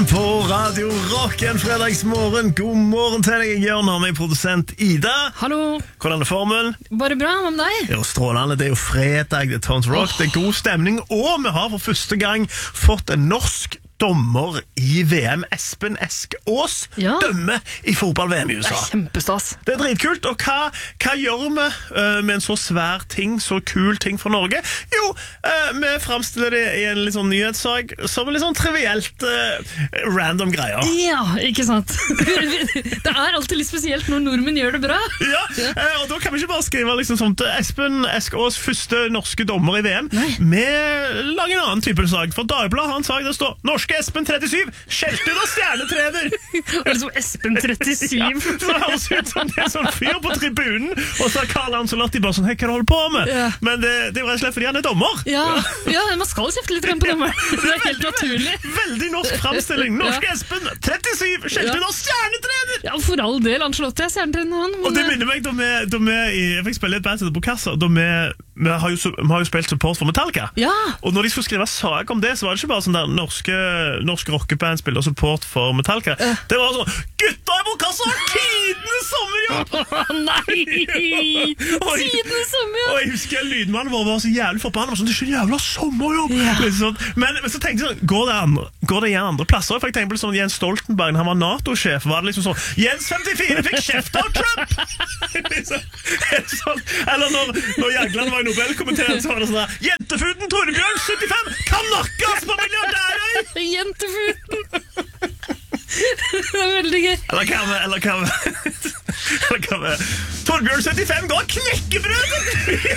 på Radio Rock en fredagsmorgen. God morgen til deg, Jørn. Har med produsent Ida. Hallo. Hvordan er formen? Bare bra, hva med deg? Jo, strålende. Det er jo fredag, det er Tons Rock, det er god stemning, og vi har for første gang fått en norsk dommer i VM. Espen Eskås dømmer i fotball-VM i USA. Det er kjempestas. Det er dritkult, og hva gjør vi med en så svær ting, så kul ting for Norge? Jo, vi fremstiller det i en litt sånn nyhetssak som en litt sånn trivielt random greier. Ja, ikke sant? Det er alltid litt spesielt når nordmenn gjør det bra. Ja, og da kan vi ikke bare skrive liksom sånt Espen Eskås, første norske dommer i VM. Nei. Vi lager en annen type sak. For Dagbladet har en sak der står Norske Espen 37, skjelt ut av stjernetrener. Det er liksom Espen 37. Ja, så det høres ut som det er sånn fyr på tribunen, og så har Karl Ancelotti bare sånn, hei, hva du holder på med? Ja. Men det er jo rett og slett fordi han er dommer. Ja, man skal kjefte litt på dem. Det er helt naturlig. Veldig norsk fremstilling. Norske Espen 37, skjelt ut av stjernetrener. Ja, for all del, Ancelotti er stjernetrener han. Og det minner meg da vi jeg fikk spille et band på Kassa, da vi har jo spilt support for Metallica. Ja. Og når de skulle skrive sak om det, så var det ikke bare sånn der norsk rockeband spiller support for Metallica. Det var sånn, gutta i Bokassa har tidenes sommerjobb! Nei! Tidenes sommerjobb! Og jeg husker lydmannen vår var så jævlig forbannet. Han var sånn, det er ikke jævla sommerjobb! Ja. Liksom. Men så tenkte jeg sånn, går det igjen andre plasser? For jeg tenkte på sånn, Jens Stoltenberg, han var NATO-sjef, var det liksom sånn, Jens 54 fikk kjeft av Trump! Sånn. Eller når Jagland var i Nobelkomiteen, så var det sånn der, Jentefuten Torbjørn 75 kan nakkes på milliardærer! Jentefuten! Det er veldig gøy. Eller hva med Torbjørn 75 går knekkebrød!